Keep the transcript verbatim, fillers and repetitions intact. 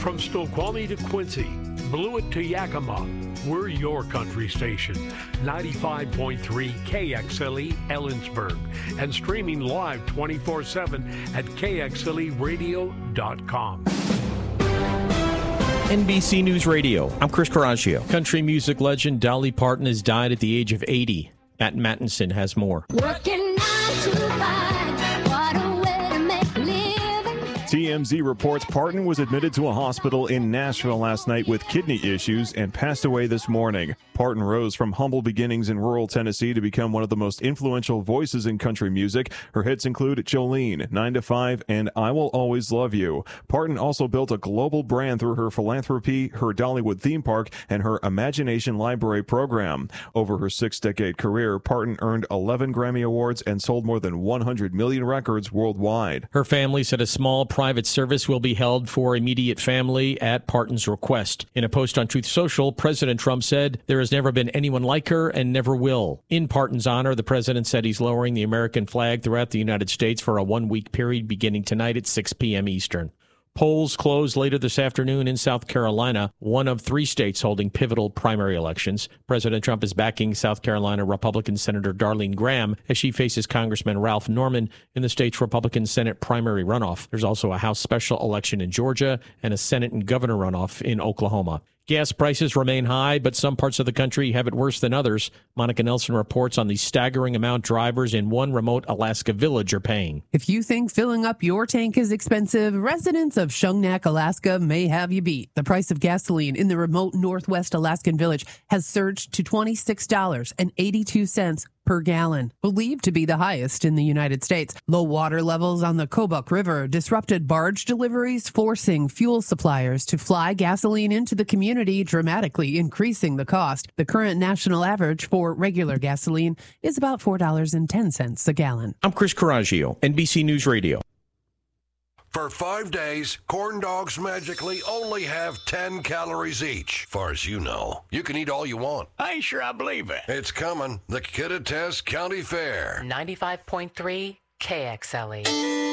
From Snoqualmie to Quincy, Blewett to Yakima, we're your country station. ninety-five point three K X L E Ellensburg and streaming live twenty-four seven at K X L E radio dot com. N B C News Radio, I'm Chris Coraggio. Country music legend Dolly Parton has died at the age of eighty. Matt Mattinson has more. Working nine to five, what a way to make a living. T M Z reports Parton was admitted to a hospital in Nashville last night with kidney issues and passed away this morning. Parton rose from humble beginnings in rural Tennessee to become one of the most influential voices in country music. Her hits include Jolene, nine to five, and I Will Always Love You. Parton also built a global brand through her philanthropy, her Dollywood theme park, and her Imagination Library program. Over her six-decade career, Parton earned eleven Grammy Awards and sold more than one hundred million records worldwide. Her family said a small private service will be held for immediate family at Parton's request. In a post on Truth Social, President Trump said there has never been anyone like her and never will. In Parton's honor, the president said he's lowering the American flag throughout the United States for a one-week period beginning tonight at six p.m. Eastern. Polls close later this afternoon in South Carolina, one of three states holding pivotal primary elections. President Trump is backing South Carolina Republican Senator Darlene Graham as she faces Congressman Ralph Norman in the state's Republican Senate primary runoff. There's also a House special election in Georgia and a Senate and governor runoff in Oklahoma. Gas prices remain high, but some parts of the country have it worse than others. Monica Nelson reports on the staggering amount drivers in one remote Alaska village are paying. If you think filling up your tank is expensive, residents of Shungnak, Alaska may have you beat. The price of gasoline in the remote northwest Alaskan village has surged to twenty-six dollars and eighty-two cents per gallon, believed to be the highest in the United States. Low water levels on the Kobuk River disrupted barge deliveries, forcing fuel suppliers to fly gasoline into the community, dramatically increasing the cost. The current national average for regular gasoline is about four dollars and ten cents a gallon. I'm Chris Coraggio, N B C News Radio. For five days, corn dogs magically only have ten calories each. Far as you know, you can eat all you want. I ain't sure I believe it. It's coming. The Kittitas County Fair. ninety-five point three K X L E.